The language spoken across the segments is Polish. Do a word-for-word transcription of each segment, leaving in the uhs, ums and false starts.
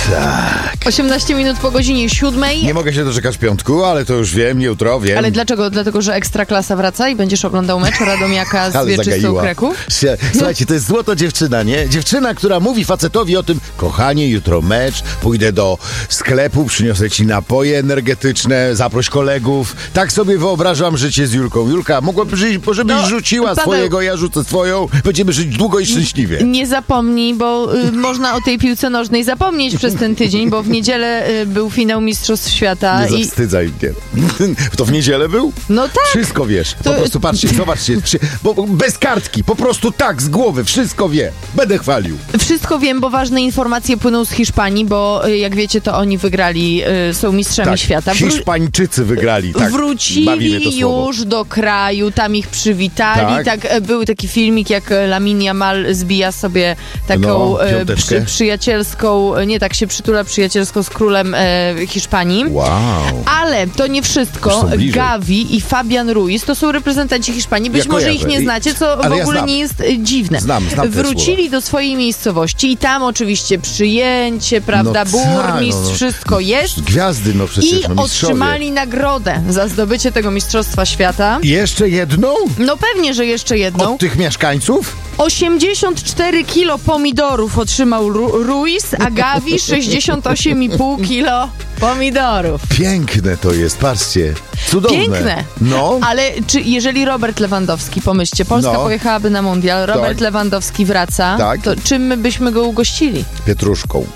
Tak. osiemnaście minut po godzinie siódmej. Nie mogę się doczekać piątku, ale to już wiem, jutro wiem. Ale dlaczego? Dlatego, że Ekstraklasa wraca i będziesz oglądał mecz Radomiaka z Ale Wieczystą zagaiła. Kraków? Słuchajcie, to jest złoto dziewczyna, nie? Dziewczyna, która mówi facetowi o tym: kochanie, jutro mecz, pójdę do sklepu, przyniosę ci napoje energetyczne, zaproś kolegów. Tak sobie wyobrażam życie z Julką. Julka, mogłabyś, żebyś No, rzuciła Paweł, swojego, ja rzucę swoją, będziemy żyć długo i szczęśliwie. Nie zapomnij, bo y, można o tej piłce nożnej zapomnieć przez ten tydzień, bo w niedzielę y, był finał Mistrzostw Świata. Nie i zawstydzaj mnie. To w niedzielę był? No tak. Wszystko wiesz. Po To- prostu patrzcie, zobaczcie. Wszy... Bo, bo bez kartki, po prostu tak, z głowy, wszystko wie. Będę chwalił. Wszystko wiem, bo ważne informacje płyną z Hiszpanii, bo y, jak wiecie, to oni wygrali, y, są mistrzami Tak, świata. Wró- Hiszpańczycy wygrali. Tak, bawi mnie Wrócili to słowo. już do kraju, tam ich przywitali. Tak. Tak. e, był taki filmik, jak e, Lamine Yamal zbija sobie taką No, e, piąteczkę. przy, przyjacielską, e, nie tak się przytula przyjacielsko z królem e, Hiszpanii. Wow. Ale to nie Już wszystko. są bliżej. Gavi i Fabian Ruiz to są reprezentanci Hiszpanii. Być Ja może kojarzę. ich nie I- znacie, co ale w ja ogóle znam. nie jest e, dziwne. Znam, znam te Wrócili do swojej miejscowości i tam oczywiście przyjęcie, prawda, No tak, burmistrz, no, no. wszystko jest. Gwiazdy, no przecież, I no mistrzowie. otrzymali nagrodę za zdobycie tego Mistrzostwa Świata. I jeszcze jedną? No pewnie, że jeszcze jedną. Od tych mieszkańców? osiemdziesiąt cztery kilo pomidorów otrzymał Ru- Ruiz, a Gavi sześćdziesiąt osiem i pół kilo pomidorów. Piękne to jest, patrzcie. Cudowne. Piękne. No. Ale czy jeżeli Robert Lewandowski, pomyślcie, Polska No. pojechałaby na mundial, Robert Tak. Lewandowski wraca, Tak. to czym my byśmy go ugościli? Pietruszką.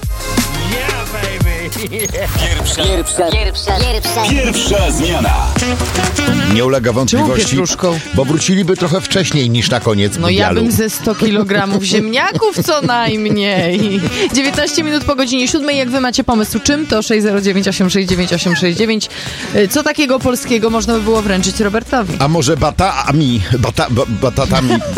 Pierwsza, pierwsza, pierwsza, pierwsza, Pierwsza zmiana. Nie ulega wątpliwości, pietruszką? bo wróciliby trochę wcześniej niż na koniec No ja mundialu. bym ze sto kilogramów ziemniaków co najmniej. dziewiętnaście minut po godzinie siódmej. Jak wy macie pomysł, czym to sześć zero dziewięć osiem sześć dziewięć osiem sześć dziewięć. Co takiego polskiego można by było wręczyć Robertowi? A może batami, bata, ba, batatami